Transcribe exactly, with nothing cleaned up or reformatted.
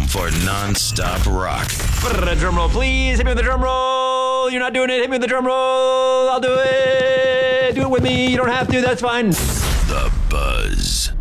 for non-stop rock. Drum roll, please. Hit me with the drum roll. You're not doing it. Hit me with the drum roll. I'll do it. Do it with me. You don't have to. That's fine. The Buzz.